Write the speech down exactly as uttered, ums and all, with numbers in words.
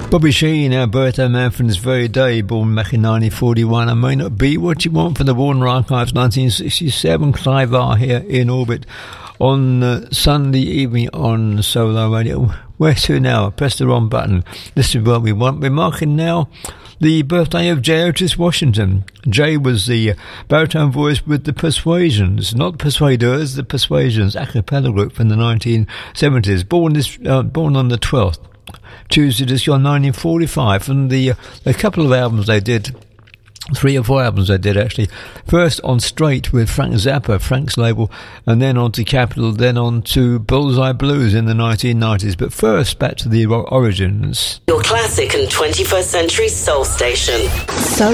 Bobby Sheen, our birthday man from this very day, born back in nineteen forty-one. I may not be what you want from the Warner Archives, nineteen sixty-seven. Clive R here in orbit on uh, Sunday evening on Solo Radio. Where to now? Press the wrong button. This is what we want. We're marking now the birthday of J. Otis Washington. Jay was the baritone voice with the Persuasions, not Persuaders, the Persuasions, a cappella group from the nineteen seventies. Born this, uh, born on the twelfth. Tuesday this year, nineteen forty-five, and the, uh, the couple of albums they did, three or four albums they did actually. First on Straight with Frank Zappa, Frank's label, and then on to Capitol, then on to Bullseye Blues in the nineteen nineties. But first, back to the origins. Your classic and twenty-first century soul station. So